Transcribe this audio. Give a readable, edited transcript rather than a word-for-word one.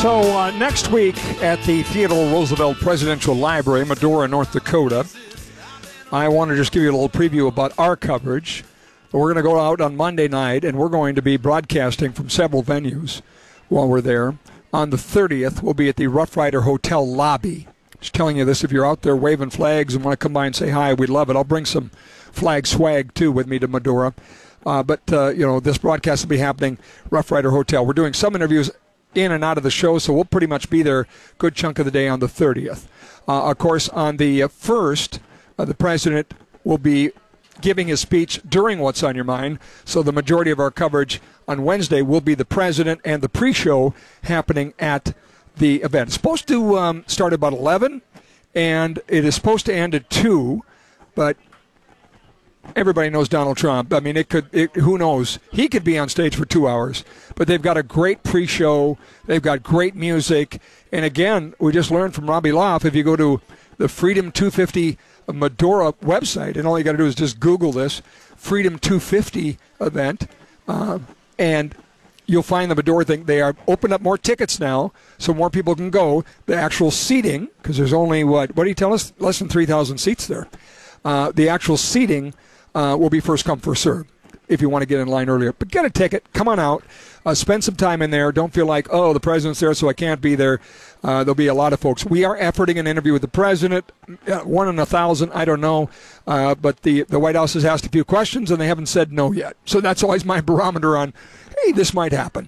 So next week at the Theodore Roosevelt Presidential Library, Medora, North Dakota, I want to just give you a little preview about our coverage. We're going to go out on Monday night, and we're going to be broadcasting from several venues while we're there. On the 30th, we'll be at the Rough Rider Hotel lobby. Just telling you this, if you're out there waving flags and want to come by and say hi, we'd love it. I'll bring some flag swag, too, with me to Medora. But this broadcast will be happening Rough Rider Hotel. We're doing some interviews in and out of the show, so we'll pretty much be there a good chunk of the day on the 30th. Of course, on the 1st, the president will be giving his speech during What's on Your Mind, so the majority of our coverage on Wednesday will be the president and the pre-show happening at the event. It's supposed to start about 11, and it is supposed to end at 2, but everybody knows Donald Trump. I mean, who knows? He could be on stage for 2 hours. But they've got a great pre-show. They've got great music. And again, we just learned from Robbie Loff, if you go to the Freedom 250 Medora website, and all you got to do is just Google this, Freedom 250 event, and you'll find the Medora thing. They are opened up more tickets now, so more people can go. The actual seating, because there's only, what do you tell us? Less than 3,000 seats there. The actual seating will be first come, first serve if you want to get in line earlier. But get a ticket. Come on out. Spend some time in there. Don't feel like, the president's there, so I can't be there. There'll be a lot of folks. We are efforting an interview with the president. 1 in 1,000, I don't know. But the White House has asked a few questions, and they haven't said no yet. So that's always my barometer on, hey, this might happen.